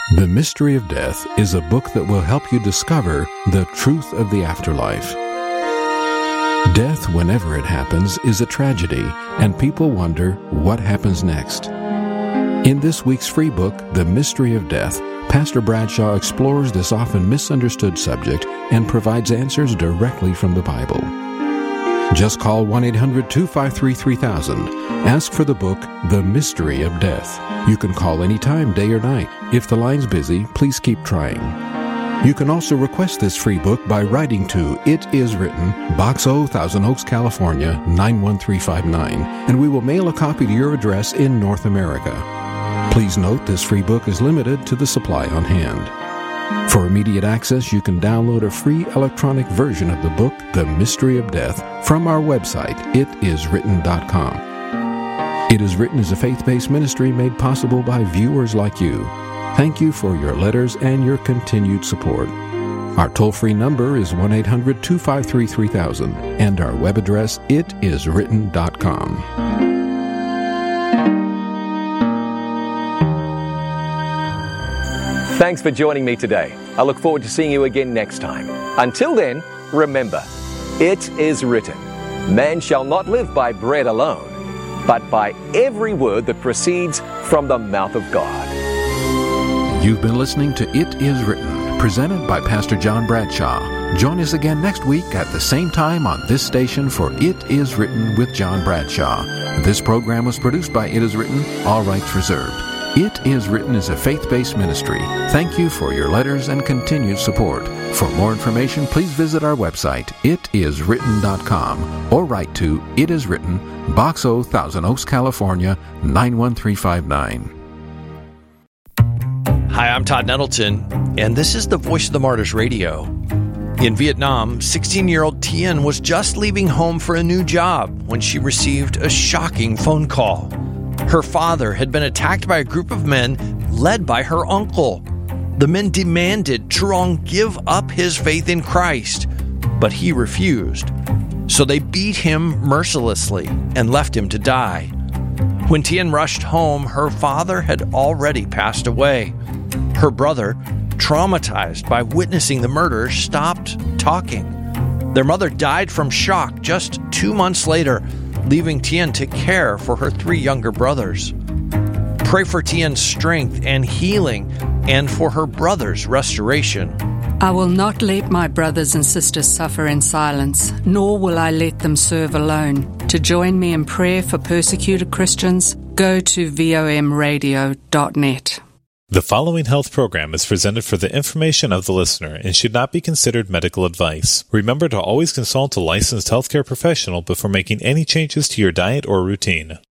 The Mystery of Death is a book that will help you discover the truth of the afterlife. Death, whenever it happens, is a tragedy, and people wonder what happens next. In this week's free book, The Mystery of Death, Pastor Bradshaw explores this often misunderstood subject and provides answers directly from the Bible. Just call 1-800-253-3000. Ask for the book, The Mystery of Death. You can call anytime, day or night. If the line's busy, please keep trying. You can also request this free book by writing to It Is Written, Box O, Thousand Oaks, California, 91359, and we will mail a copy to your address in North America. Please note this free book is limited to the supply on hand. For immediate access, you can download a free electronic version of the book, The Mystery of Death, from our website, itiswritten.com. It Is Written is a faith-based ministry made possible by viewers like you. Thank you for your letters and your continued support. Our toll-free number is 1-800-253-3000, and our web address, itiswritten.com. Thanks for joining me today. I look forward to seeing you again next time. Until then, remember, it is written, man shall not live by bread alone, but by every word that proceeds from the mouth of God. You've been listening to It Is Written, presented by Pastor John Bradshaw. Join us again next week at the same time on this station for It Is Written with John Bradshaw. This program was produced by It Is Written, all rights reserved. It Is Written is a faith-based ministry. Thank you for your letters and continued support. For more information, please visit our website, itiswritten.com, or write to It Is Written, Box O, Thousand Oaks, California, 91359. Hi, I'm Todd Nettleton, and this is the Voice of the Martyrs Radio. In Vietnam, 16-year-old Tien was just leaving home for a new job when she received a shocking phone call. Her father had been attacked by a group of men led by her uncle. The men demanded Truong give up his faith in Christ, but he refused. So they beat him mercilessly and left him to die. When Tien rushed home, her father had already passed away. Her brother, traumatized by witnessing the murder, stopped talking. Their mother died from shock just 2 months later, leaving Tien to care for her 3 younger brothers. Pray for Tien's strength and healing, and for her brother's restoration. I will not let my brothers and sisters suffer in silence, nor will I let them serve alone. To join me in prayer for persecuted Christians, go to vomradio.net. The following health program is presented for the information of the listener and should not be considered medical advice. Remember to always consult a licensed healthcare professional before making any changes to your diet or routine.